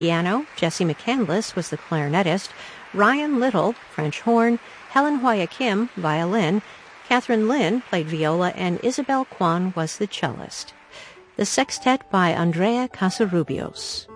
Piano, Jesse McCandless was the clarinetist, Ryan Little, French horn, Helen Hoya Kim, violin, Catherine Lin played viola, and Isabel Kwan was the cellist. The sextet by Andrea Casarubios.